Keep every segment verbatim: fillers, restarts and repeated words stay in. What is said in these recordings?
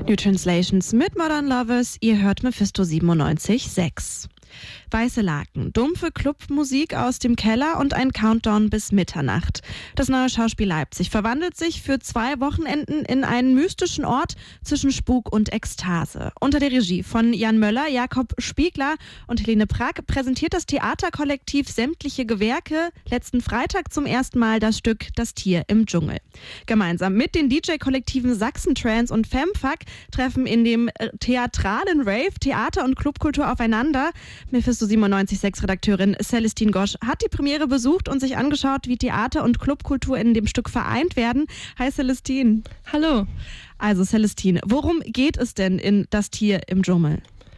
New Translations mit Modern Lovers, ihr hört Mephisto siebenundneunzig Komma sechs. Weiße Laken, dumpfe Clubmusik aus dem Keller und ein Countdown bis Mitternacht. Das neue Schauspiel Leipzig verwandelt sich für zwei Wochenenden in einen mystischen Ort zwischen Spuk und Ekstase. Unter der Regie von Jan Möller, Jakob Spiegler und Helene Prack präsentiert das Theaterkollektiv Sämtliche Gewerke letzten Freitag zum ersten Mal das Stück Das Tier im Dschungel. Gemeinsam mit den D J-Kollektiven Sachsen-Trance und Femfuck treffen in dem theatralen Rave Theater und Clubkultur aufeinander. Mephisto siebenundneunzig Komma sechs Redakteurin Celestine Gosch hat die Premiere besucht und sich angeschaut, wie Theater und Clubkultur in dem Stück vereint werden. Hi Celestine. Hallo. Also Celestine, worum geht es denn in Das Tier im Dschungel?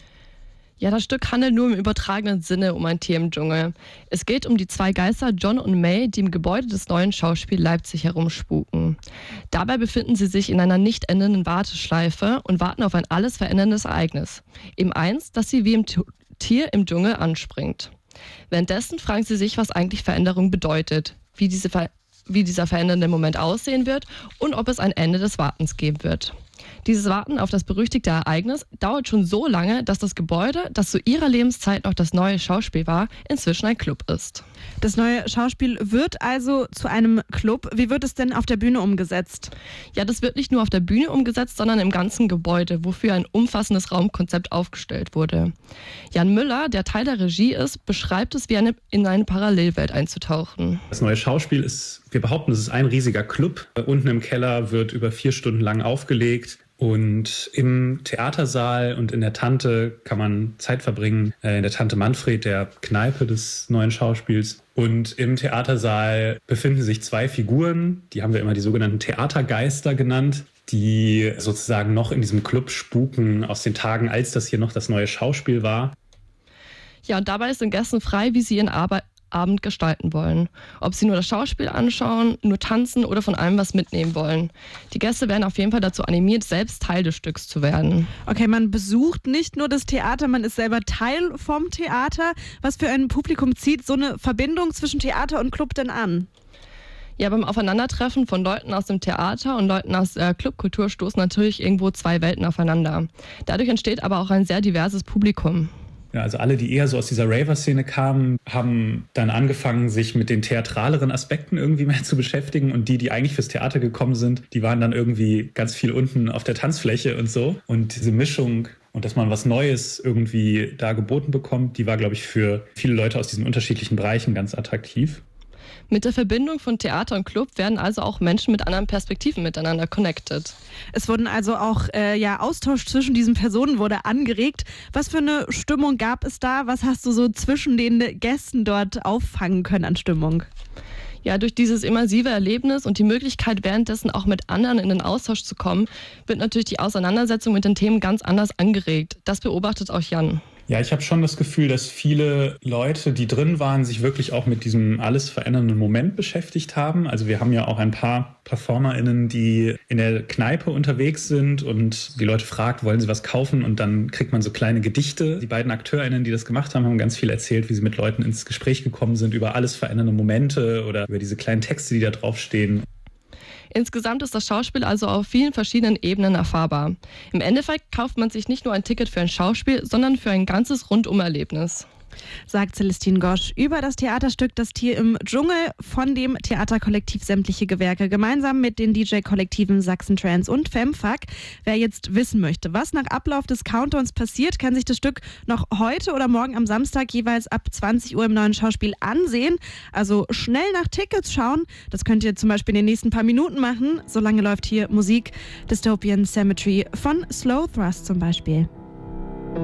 Ja, das Stück handelt nur im übertragenen Sinne um ein Tier im Dschungel. Es geht um die zwei Geister John und May, die im Gebäude des neuen Schauspiels Leipzig herumspuken. Dabei befinden sie sich in einer nicht endenden Warteschleife und warten auf ein alles veränderndes Ereignis. Eben eins, das sie wie im T- Tier im Dschungel anspringt. Währenddessen fragen sie sich, was eigentlich Veränderung bedeutet, wie, diese Ver- wie dieser verändernde Moment aussehen wird und ob es ein Ende des Wartens geben wird. Dieses Warten auf das berüchtigte Ereignis dauert schon so lange, dass das Gebäude, das zu ihrer Lebenszeit noch das neue Schauspiel war, inzwischen ein Club ist. Das neue Schauspiel wird also zu einem Club. Wie wird es denn auf der Bühne umgesetzt? Ja, das wird nicht nur auf der Bühne umgesetzt, sondern im ganzen Gebäude, wofür ein umfassendes Raumkonzept aufgestellt wurde. Jan Müller, der Teil der Regie ist, beschreibt es, wie eine, in eine Parallelwelt einzutauchen. Das neue Schauspiel ist, wir behaupten, es ist ein riesiger Club. Unten im Keller wird über vier Stunden lang aufgelegt. Und im Theatersaal und in der Tante kann man Zeit verbringen, in der Tante Manfred, der Kneipe des neuen Schauspiels. Und im Theatersaal befinden sich zwei Figuren, die haben wir immer die sogenannten Theatergeister genannt, die sozusagen noch in diesem Club spuken aus den Tagen, als das hier noch das neue Schauspiel war. Ja, und dabei sind Gäste frei, wie sie ihren Arbeit Abend gestalten wollen. Ob sie nur das Schauspiel anschauen, nur tanzen oder von allem was mitnehmen wollen. Die Gäste werden auf jeden Fall dazu animiert, selbst Teil des Stücks zu werden. Okay, man besucht nicht nur das Theater, man ist selber Teil vom Theater. Was für ein Publikum zieht so eine Verbindung zwischen Theater und Club denn an? Ja, beim Aufeinandertreffen von Leuten aus dem Theater und Leuten aus der Clubkultur stoßen natürlich irgendwo zwei Welten aufeinander. Dadurch entsteht aber auch ein sehr diverses Publikum. Ja, also alle, die eher so aus dieser Raver-Szene kamen, haben dann angefangen, sich mit den theatraleren Aspekten irgendwie mehr zu beschäftigen. Und die, die eigentlich fürs Theater gekommen sind, die waren dann irgendwie ganz viel unten auf der Tanzfläche und so. Und diese Mischung und dass man was Neues irgendwie da geboten bekommt, die war, glaube ich, für viele Leute aus diesen unterschiedlichen Bereichen ganz attraktiv. Mit der Verbindung von Theater und Club werden also auch Menschen mit anderen Perspektiven miteinander connected. Es wurden also auch äh, ja, Austausch zwischen diesen Personen wurde angeregt. Was für eine Stimmung gab es da? Was hast du so zwischen den Gästen dort auffangen können an Stimmung? Ja, durch dieses immersive Erlebnis und die Möglichkeit, währenddessen auch mit anderen in den Austausch zu kommen, wird natürlich die Auseinandersetzung mit den Themen ganz anders angeregt. Das beobachtet auch Jan. Ja, ich habe schon das Gefühl, dass viele Leute, die drin waren, sich wirklich auch mit diesem alles verändernden Moment beschäftigt haben. Also wir haben ja auch ein paar PerformerInnen, die in der Kneipe unterwegs sind und die Leute fragt, wollen sie was kaufen? Und dann kriegt man so kleine Gedichte. Die beiden AkteurInnen, die das gemacht haben, haben ganz viel erzählt, wie sie mit Leuten ins Gespräch gekommen sind über alles verändernde Momente oder über diese kleinen Texte, die da draufstehen. Insgesamt ist das Schauspiel also auf vielen verschiedenen Ebenen erfahrbar. Im Endeffekt kauft man sich nicht nur ein Ticket für ein Schauspiel, sondern für ein ganzes Rundumerlebnis. Sagt Celestine Gosch über das Theaterstück Das Tier im Dschungel von dem Theaterkollektiv Sämtliche Gewerke gemeinsam mit den D J-Kollektiven Sachsen-Trance und Femfuck. Wer jetzt wissen möchte, was nach Ablauf des Countdowns passiert, kann sich das Stück noch heute oder morgen am Samstag jeweils ab zwanzig Uhr im neuen Schauspiel ansehen. Also schnell nach Tickets schauen. Das könnt ihr zum Beispiel in den nächsten paar Minuten machen. Solange läuft hier Musik. Dystopian Cemetery von Slow Thrust zum Beispiel.